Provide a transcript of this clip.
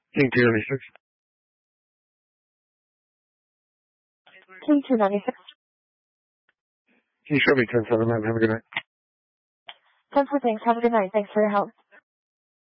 King 296. King 296. Can you show me 10-7, man? Have a good night. 10-4, thanks. Have a good night. Thanks for your help.